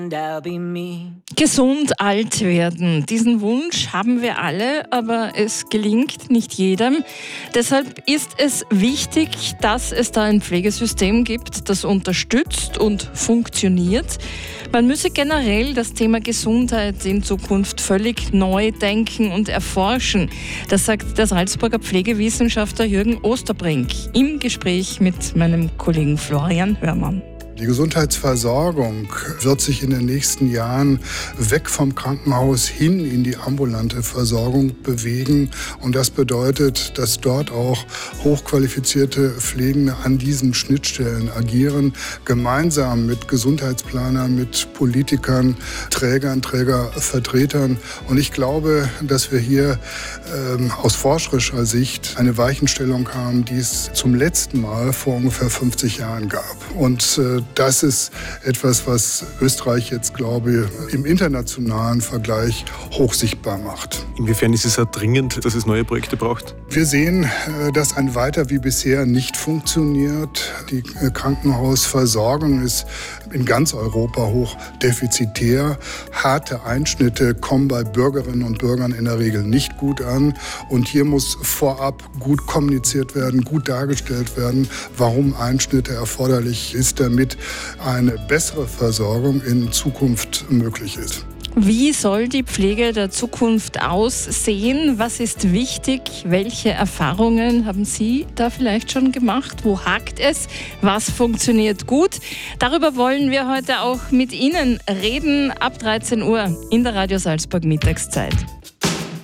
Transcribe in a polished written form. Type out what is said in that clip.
Gesund alt werden. Diesen Wunsch haben wir alle, aber es gelingt nicht jedem. Deshalb ist es wichtig, dass es da ein Pflegesystem gibt, das unterstützt und funktioniert. Man müsse generell das Thema Gesundheit in Zukunft völlig neu denken und erforschen. Das sagt der Salzburger Pflegewissenschaftler Jürgen Osterbrink im Gespräch mit meinem Kollegen Florian Hörmann. Die Gesundheitsversorgung wird sich in den nächsten Jahren weg vom Krankenhaus hin in die ambulante Versorgung bewegen. Und das bedeutet, dass dort auch hochqualifizierte Pflegende an diesen Schnittstellen agieren, gemeinsam mit Gesundheitsplanern, mit Politikern, Trägervertretern. Und ich glaube, dass wir hier aus forscherischer Sicht eine Weichenstellung haben, die es zum letzten Mal vor ungefähr 50 Jahren gab. Und das ist etwas, was Österreich jetzt, glaube ich, im internationalen Vergleich hoch sichtbar macht. Inwiefern ist es auch dringend, dass es neue Projekte braucht? Wir sehen, dass ein Weiter wie bisher nicht funktioniert. Die Krankenhausversorgung ist in ganz Europa hoch defizitär. Harte Einschnitte kommen bei Bürgerinnen und Bürgern in der Regel nicht gut an. Und hier muss vorab gut kommuniziert werden, gut dargestellt werden, warum Einschnitte erforderlich ist, damit eine bessere Versorgung in Zukunft möglich ist. Wie soll die Pflege der Zukunft aussehen? Was ist wichtig? Welche Erfahrungen haben Sie da vielleicht schon gemacht? Wo hakt es? Was funktioniert gut? Darüber wollen wir heute auch mit Ihnen reden ab 13 Uhr in der Radio Salzburg Mittagszeit.